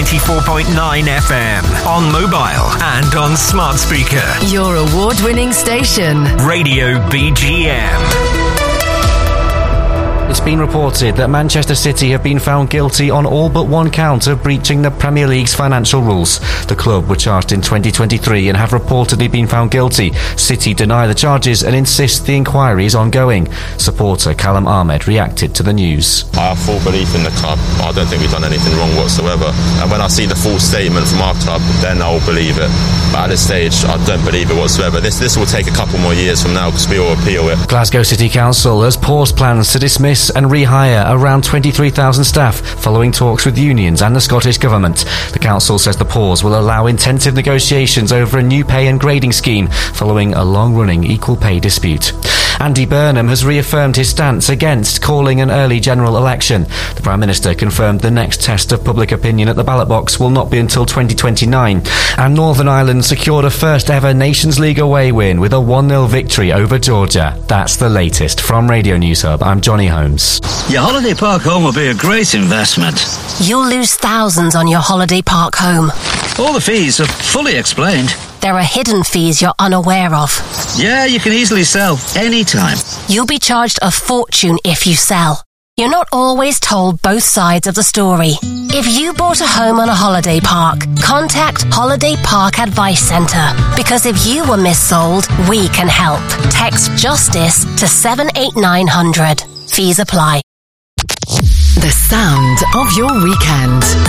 94.9 FM, on mobile and on smart speaker. Your award-winning station, Radio BGM. It's been reported that Manchester City have been found guilty on all but one count of breaching the Premier League's financial rules. The club were charged in 2023 and have reportedly been found guilty. City deny the charges and insist the inquiry is ongoing. Supporter Callum Ahmed reacted to the news. I have full belief in the club. I don't think we've done anything wrong whatsoever. And when I see the full statement from our club, then I'll believe it. But at this stage, I don't believe it whatsoever. This will take a couple more years from now because we all appeal it. Glasgow City Council has paused plans to dismiss and rehire around 23,000 staff following talks with unions and the Scottish Government. The council says the pause will allow intensive negotiations over a new pay and grading scheme following a long-running equal pay dispute. Andy Burnham has reaffirmed his stance against calling an early general election. The Prime Minister confirmed the next test of public opinion at the ballot box will not be until 2029. And Northern Ireland secured a first-ever Nations League away win with a 1-0 victory over Georgia. That's the latest. From Radio News Hub, I'm Johnny Holmes. Your holiday park home will be a great investment. You'll lose thousands on your holiday park home. All the fees are fully explained. There are hidden fees you're unaware of. Yeah, you can easily sell anytime. You'll be charged a fortune if you sell. You're not always told both sides of the story. If you bought a home on a holiday park, contact Holiday Park Advice Centre. Because if you were missold, we can help. Text JUSTICE to 78900. Fees apply. the sound of your weekend.